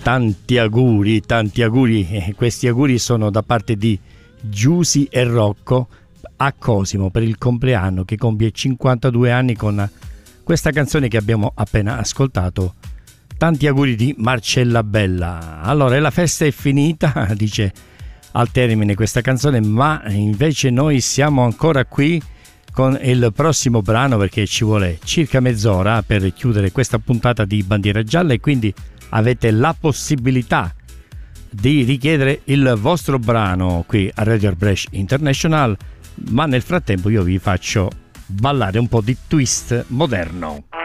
Tanti auguri. Questi auguri sono da parte di Giusy e Rocco a Cosimo per il compleanno, che compie 52 anni con questa canzone che abbiamo appena ascoltato. Tanti auguri di Marcella Bella. Allora, la festa è finita, dice al termine questa canzone, ma invece noi siamo ancora qui con il prossimo brano, perché ci vuole circa mezz'ora per chiudere questa puntata di Bandiera Gialla, e quindi avete la possibilità di richiedere il vostro brano qui a Radio Brescia International, ma nel frattempo io vi faccio ballare un po' di twist moderno.